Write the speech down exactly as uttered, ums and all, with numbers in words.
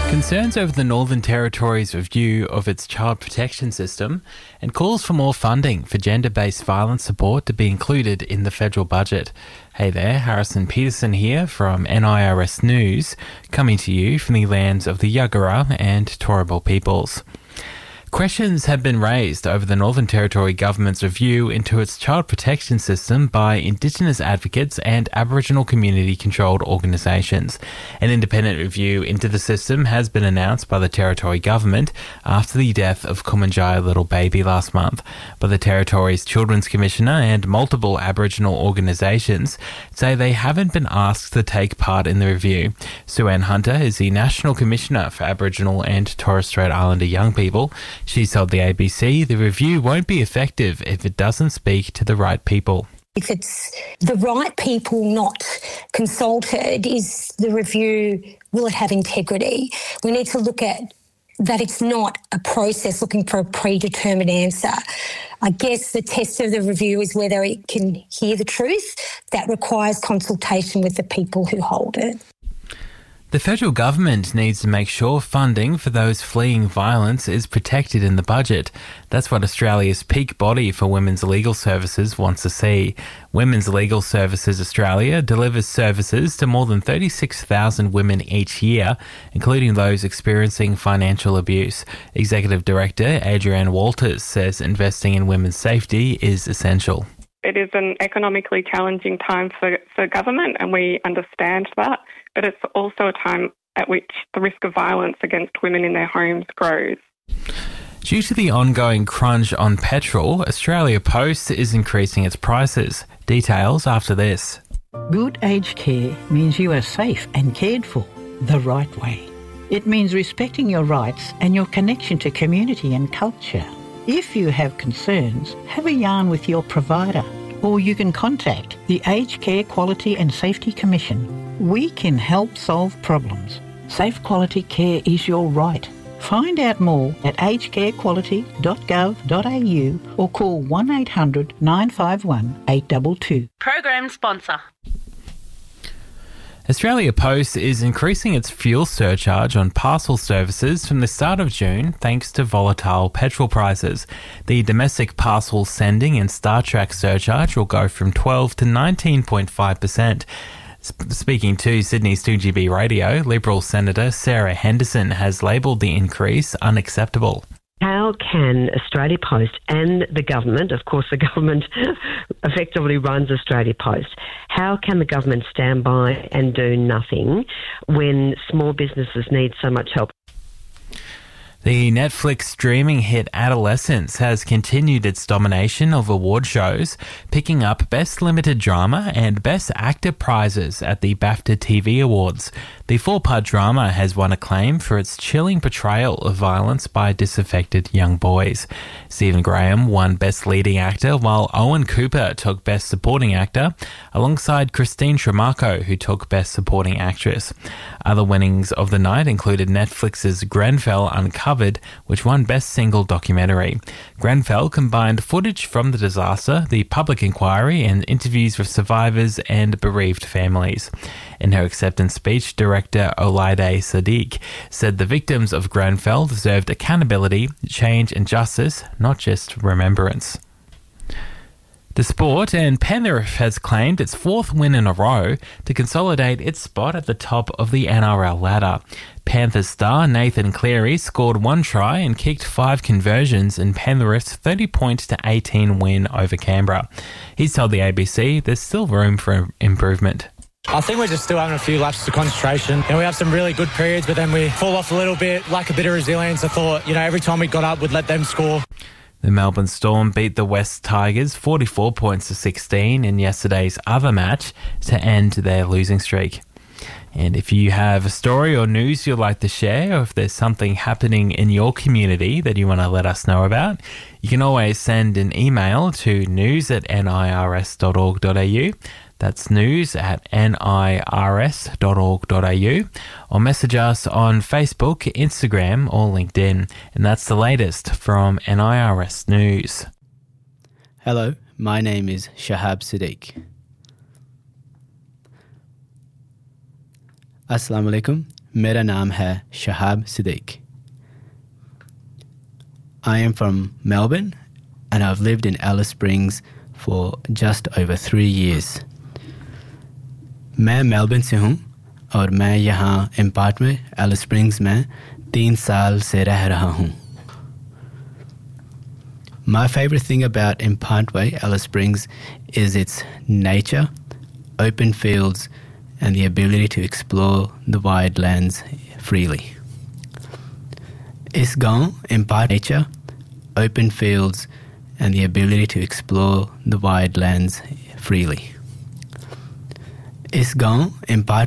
Concerns over the Northern Territory's review of its child protection system and calls for more funding for gender-based violence support to be included in the federal budget. Hey there, Harrison Peterson here from N I R S News, coming to you from the lands of the Yagara and Turrbal peoples. Questions have been raised over the Northern Territory government's review into its child protection system by Indigenous advocates and Aboriginal community-controlled organisations. An independent review into the system has been announced by the Territory government after the death of Kumanjaya Little Baby last month. But the Territory's Children's Commissioner and multiple Aboriginal organisations say they haven't been asked to take part in the review. Sue-Ann Hunter is the National Commissioner for Aboriginal and Torres Strait Islander young people. She told the A B C the review won't be effective if it doesn't speak to the right people. If it's the right people not consulted, is the review, will it have integrity? We need to look at that it's not a process looking for a predetermined answer. I guess the test of the review is whether it can hear the truth. That requires consultation with the people who hold it. The federal government needs to make sure funding for those fleeing violence is protected in the budget. That's what Australia's peak body for women's legal services wants to see. Women's Legal Services Australia delivers services to more than thirty-six thousand women each year, including those experiencing financial abuse. Executive Director Adrienne Walters says investing in women's safety is essential. It is an economically challenging time for, for government, and we understand that, but it's also a time at which the risk of violence against women in their homes grows. Due to the ongoing crunch on petrol, Australia Post is increasing its prices. Details after this. Good aged care means you are safe and cared for the right way. It means respecting your rights and your connection to community and culture. If you have concerns, have a yarn with your provider, or you can contact the Aged Care Quality and Safety Commission. We can help solve problems. Safe quality care is your right. Find out more at aged care quality dot gov dot a u or call one eight hundred nine five one eight two two. Program sponsor. Australia Post is increasing its fuel surcharge on parcel services from the start of June thanks to volatile petrol prices. The domestic parcel sending and Star Track surcharge will go from twelve to nineteen point five percent. Speaking to Sydney's two G B Radio, Liberal Senator Sarah Henderson has labelled the increase unacceptable. How can Australia Post and the government, of course the government effectively runs Australia Post, how can the government stand by and do nothing when small businesses need so much help? The Netflix streaming hit Adolescence has continued its domination of award shows, picking up Best Limited Drama and Best Actor prizes at the BAFTA T V Awards. The four-part drama has won acclaim for its chilling portrayal of violence by disaffected young boys. Stephen Graham won Best Leading Actor, while Owen Cooper took Best Supporting Actor, alongside Christine Tremaco, who took Best Supporting Actress. Other winnings of the night included Netflix's Grenfell Uncovered, which won Best Single Documentary. Grenfell combined footage from the disaster, the public inquiry, and interviews with survivors and bereaved families. In her acceptance speech, director Olaide Sadiq said the victims of Grenfell deserved accountability, change and justice, not just remembrance. The sport, and Penrith has claimed its fourth win in a row to consolidate its spot at the top of the N R L ladder. Panthers star Nathan Cleary scored one try and kicked five conversions in Penrith's thirty point to eighteen win over Canberra. He's told the A B C there's still room for improvement. I think we're just still having a few lapses of concentration. You know, we have some really good periods, but then we fall off a little bit, lack a bit of resilience. I thought, you know, every time we got up, we'd let them score. The Melbourne Storm beat the West Tigers forty-four points to sixteen in yesterday's other match to end their losing streak. And if you have a story or news you'd like to share, or if there's something happening in your community that you want to let us know about, you can always send an email to news at nirs dot org dot a u. That's news at nirs dot org dot a u, or message us on Facebook, Instagram or LinkedIn. And that's the latest from N I R S News. Hello, my name is Shahab Siddiq. Assalamu alaikum. मेरा नाम है Shahab Siddique. I am from Melbourne and I've lived in Alice Springs for just over three years. मैं Melbourne से हूँ और मैं यहाँ impart में एलिस स्प्रिंग्स में तीन साल से रह रहा हूँ. My favorite thing about Impantway, Alice Springs, is its nature, open fields, and the ability to explore the wide lands freely. इस गांव Impant nature, open fields, and the ability to explore the wide lands freely. इस गांव Impant